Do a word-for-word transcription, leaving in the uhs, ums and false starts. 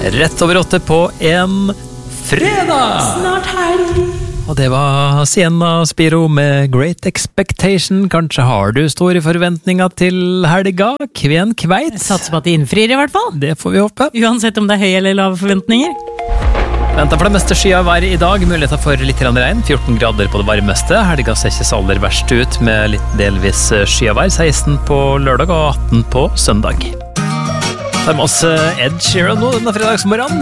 Rett over åtte på en fredag! Snart helg! Og det var Sienna Spiro med Great Expectation. Kanskje har du store forventninger til helga? Kven kveit? Satser på at de innfrir i hvert fall. Det får vi håpe. Uansett om det er høy eller lave forventninger. Venter for det meste sky av vær i dag. Muligheter for litt regn. fjorten grader på det varmeste. Helga ser ikke så aller verst ut med litt delvis sky av vær. seksten på lørdag og atten på søndag. Det er med oss Ed Sheeran nå denne fredagsmorgen.